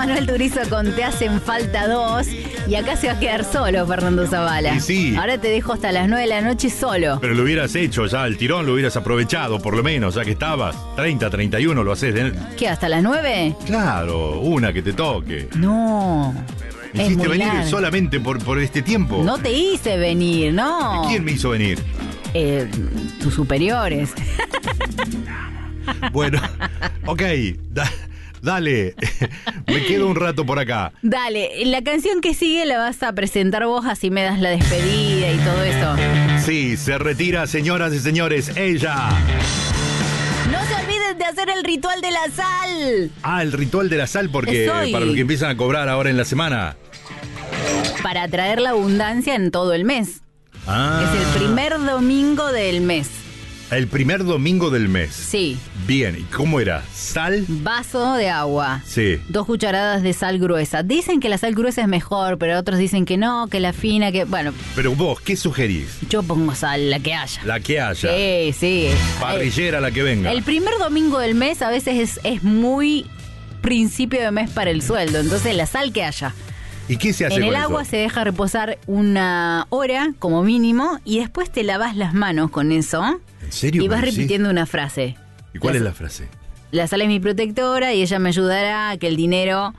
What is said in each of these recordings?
Manuel Turizo con Te hacen falta dos. Y acá se va a quedar solo Fernando Zavala. Y sí. Ahora te dejo hasta las 9 de la noche solo. Pero lo hubieras hecho ya, el tirón lo hubieras aprovechado, por lo menos, ya que estabas. 30, 31 lo haces. ¿Qué, hasta las 9? Claro, una que te toque. No. Me es hiciste muy venir largo. solamente por este tiempo. No te hice venir, no. ¿Quién me hizo venir? Tus superiores. Bueno, ok, dale, me quedo un rato por acá. Dale, la canción que sigue la vas a presentar vos, así me das la despedida y todo eso. Sí, se retira, señoras y señores, ella. No se olviden de hacer el ritual de la sal. Ah, el ritual de la sal, porque Es hoy. para lo que empiezan a cobrar ahora en la semana. Para traer la abundancia en todo el mes. Ah, Es el primer domingo del mes. el primer domingo del mes. Sí. Bien, ¿y cómo era? ¿Sal? Vaso de agua. Sí. 2 cucharadas de sal gruesa. Dicen que la sal gruesa es mejor, pero otros dicen que no, que la fina, que... Bueno, Pero vos, ¿qué sugerís? yo pongo sal, la que haya. La que haya. Sí, sí. Parrillera, la que venga. El primer domingo del mes a veces es muy principio de mes para el sueldo. Entonces la sal que haya. ¿Y qué se hace En con el eso? agua se deja reposar 1 hora como mínimo y después te lavas las manos con eso. ¿En serio? Y vas me decís? repitiendo una frase. ¿Y cuál es la frase? La sal es mi protectora y ella me ayudará a que el dinero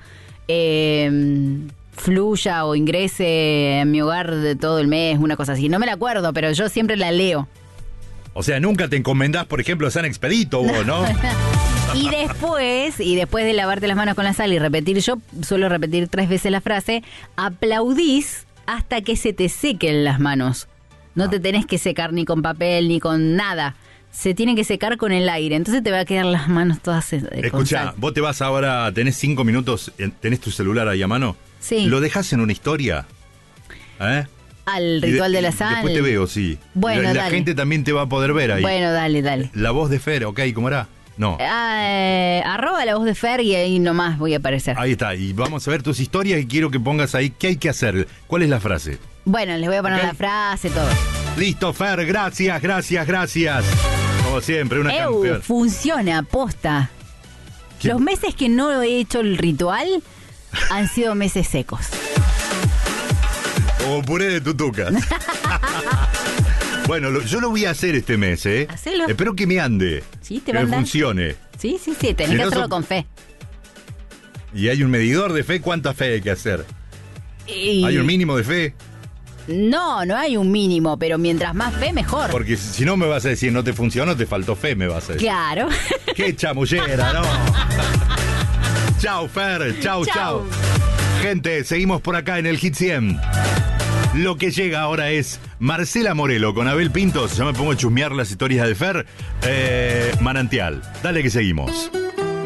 fluya o ingrese en mi hogar de todo el mes, una cosa así. No me la acuerdo, pero yo siempre la leo. O sea, nunca te encomendás, por ejemplo, a San Expedito vos, ¿no? Y después de lavarte las manos con la sal y repetir, yo suelo repetir 3 veces la frase, aplaudís hasta que se te sequen las manos. No te tenés que secar ni con papel ni con nada. Se tienen que secar con el aire. Entonces te va a quedar las manos todas con Escuchá, sal. vos te vas ahora, tenés 5 minutos, tenés tu celular ahí a mano. Sí. ¿Lo dejás en una historia? ¿Eh? Al Y ritual de la sal. Después te veo, sí. Bueno, la dale. gente también te va a poder ver ahí. Bueno, dale. La voz de Fer, ok, ¿cómo era? No. Arroba la voz de Fer y ahí nomás voy a aparecer. Ahí está, y vamos a ver tus historias y quiero que pongas ahí qué hay que hacer. ¿Cuál es la frase? Bueno, les voy a poner Ok. la frase, todo. Listo, Fer, gracias. Como siempre, una campeona. Funciona, posta. ¿Qué? Los meses que no he hecho el ritual han sido meses secos. Como puré de tutucas. Bueno, yo lo voy a hacer este mes, ¿eh? Hacelo. Espero que me ande. Sí, te que va a me andar. funcione. Sí, tenés Si que no hacerlo son- con fe. Y hay un medidor de fe, ¿cuánta fe hay que hacer? Y- ¿Hay un mínimo de fe? No hay un mínimo, pero mientras más fe, mejor. Porque si no me vas a decir no te funcionó, te faltó fe, me vas a decir. Claro. ¡Qué chamullera, no! Chau, Fer. Chau. Gente, seguimos por acá en el Hit 100. Lo que llega ahora es Marcela Morelo con Abel Pintos. Ya me pongo a chusmear las historias de Fer. Manantial. Dale que seguimos.